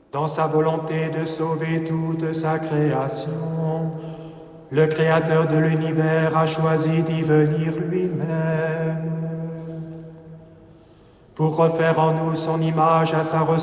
Dans sa volonté de sauver toute sa création, le Créateur de l'univers a choisi d'y venir lui-même pour refaire en nous son image à sa ressemblance.